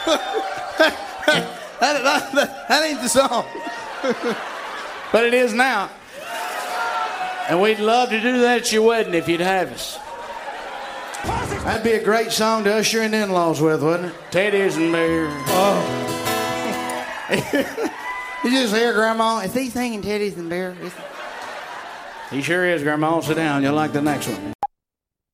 That ain't the song. But it is now. And we'd love to do that at your wedding if you'd have us. That'd be a great song to usher in the in-laws with, wouldn't it? Teddy's and beer. Oh. You just hear Grandma, is he singing Teddy's and beer? He sure is, Grandma. Sit down. You'll like the next one.